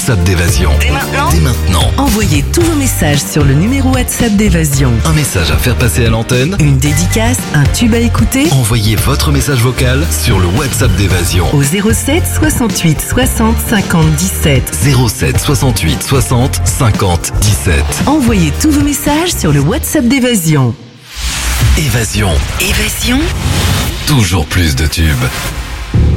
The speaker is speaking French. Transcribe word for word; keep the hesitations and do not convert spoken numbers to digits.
WhatsApp d'Évasion. Dès maintenant Dès maintenant. Envoyez tous vos messages sur le numéro WhatsApp d'Évasion. Un message à faire passer à l'antenne. Une dédicace, un tube à écouter. Envoyez votre message vocal sur le WhatsApp d'Évasion. Au zéro sept soixante-huit soixante cinquante dix-sept. zéro sept soixante-huit soixante cinquante dix-sept. Envoyez tous vos messages sur le WhatsApp d'Évasion. Évasion. Évasion. Toujours plus de tubes.